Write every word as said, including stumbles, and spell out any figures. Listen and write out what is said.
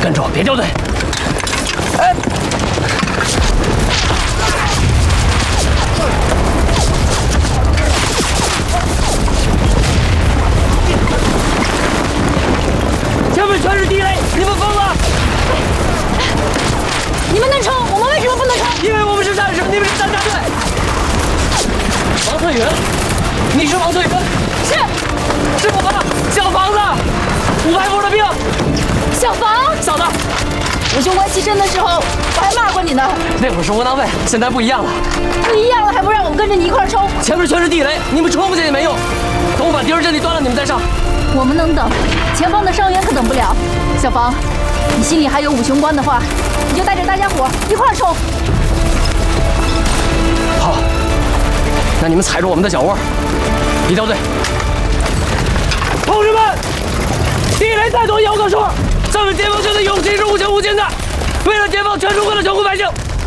跟着我，别掉队。哎，前面全是地雷，你们疯了！ 你们能冲，我们为什么不能冲？ 因为我们是战士，你们是三大队。王特云，你是王特云？ 是， 是我吧？小房子，五排部的兵。 小房， 小子， 我兄官牺牲的时候，我还骂过你呢。 那会儿是窝囊废，现在不一样了。 不一样了，还不让我们跟着你一块儿冲？ 前面全是地雷，你们冲过去也没用。等我把敌人阵地端了，你们再上。 我们能等，前方的伤员可等不了。小房，你心里还有五雄关的话，你就带着大家伙一块儿冲。 好，那你们踩着我们的脚窝，别掉队。同志们，地雷再多也要个数。咱们解放军的勇气是无穷无尽的，为了解放全中国的穷苦百姓，